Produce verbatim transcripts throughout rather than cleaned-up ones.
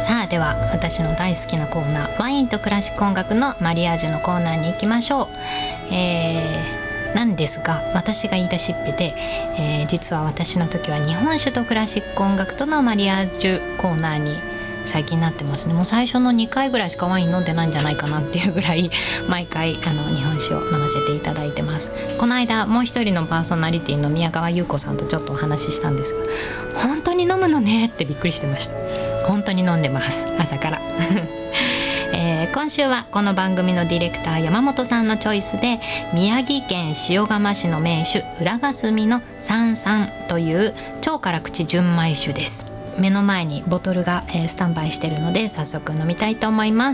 さあでは私の大好きなコーナー、ワインとクラシック音楽のマリアージュのコーナーに行きましょう。えー、なんですが私が言い出しっぺで、えー、実は私の時は日本酒とクラシック音楽とのマリアージュコーナーに最近なってますね。もう最初のにかいぐらいしかワイン飲んでないんじゃないかなっていうぐらい毎回あの日本酒を飲ませていただいてます。この間もう一人のパーソナリティの宮川優子さんとちょっとお話ししたんですが、本当に飲むのねってびっくりしてました。本当に飲んでます朝から、えー、今週はこの番組のディレクター山本さんのチョイスで宮城県塩釜市の名酒浦霞の三三という超辛口純米酒です。目の前にボトルが、えー、スタンバイしているので早速飲みたいと思います。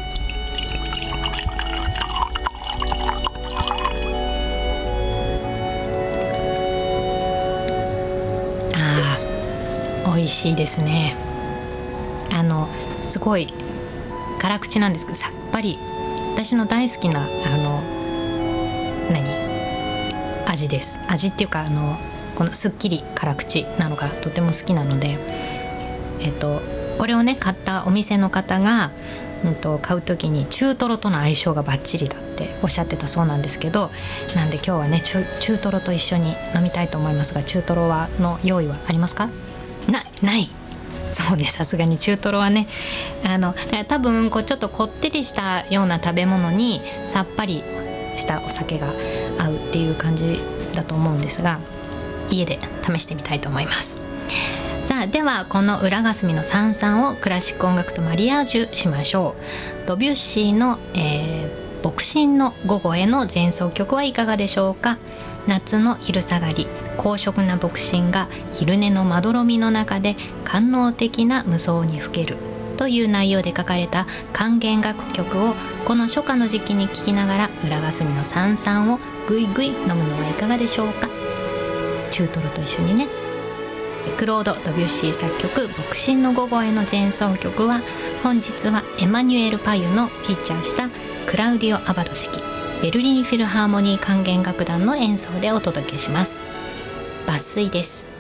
あー、美味しいですね。あのすごい辛口なんですけどさっぱり、私の大好きなあの何味です。味っていうかあのこのすっきり辛口なのがとても好きなので、えっと、これをね買ったお店の方が、うん、と買う時に中トロとの相性がバッチリだっておっしゃってたそうなんですけど、なんで今日はね 中, 中トロと一緒に飲みたいと思いますが、中トロはの用意はありますか？なないそうね、さすがに中トロはね、あの多分こうちょっとこってりしたような食べ物にさっぱりしたお酒が合うっていう感じだと思うんですが、家で試してみたいと思います。さあではこの浦霞の三三をクラシック音楽とマリアージュしましょう。ドビュッシーの、えー、牧神の午後への前奏曲はいかがでしょうか。夏の昼下がり、高尚な牧神が昼寝のまどろみの中で官能的な無双にふけるという内容で書かれた管弦楽曲をこの初夏の時期に聴きながら浦霞の三三をぐいぐい飲むのはいかがでしょうか。中トロと一緒にね。クロード・ドビュッシー作曲牧神の午後への前奏曲は本日はエマニュエル・パユのフィーチャーしたクラウディオ・アバド式ベルリンフィルハーモニー管弦楽団の演奏でお届けします。抜粋です。